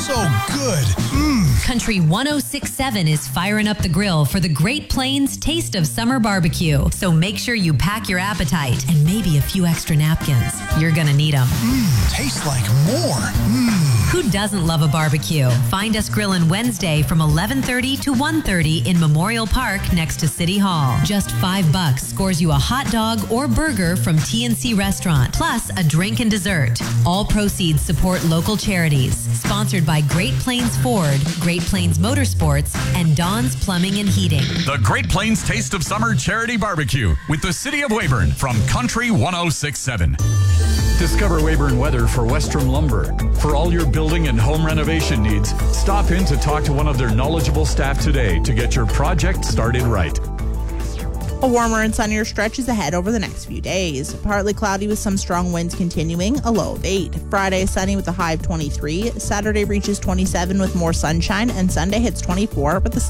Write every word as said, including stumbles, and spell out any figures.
so good. Mmm. Country one oh six point seven is firing up the grill for the Great Plains Taste of Summer Barbecue. So make sure you pack your appetite and maybe a few extra napkins. You're gonna need them. Mmm, tastes like more. Mmm. Who doesn't love a barbecue? Find us grilling Wednesday from eleven thirty to one thirty in Memorial Park next to City Hall. Just five bucks scores you a hot dog or burger from T N C Restaurant, plus a drink and dessert. All proceeds support local charities. Sponsored by Great Plains Ford, Great Plains Motorsports, and Dawn's Plumbing and Heating. The Great Plains Taste of Summer Charity Barbecue with the City of Weyburn from Country one oh six point seven. Discover Weyburn Weather for Western Lumber. For all your building and home renovation needs, stop in to talk to one of their knowledgeable staff today to get your project started right. A warmer and sunnier stretch is ahead over the next few days. Partly cloudy with some strong winds continuing, a low of eight. Friday sunny with a high of twenty-three. Saturday reaches twenty-seven with more sunshine, and Sunday hits twenty-four with a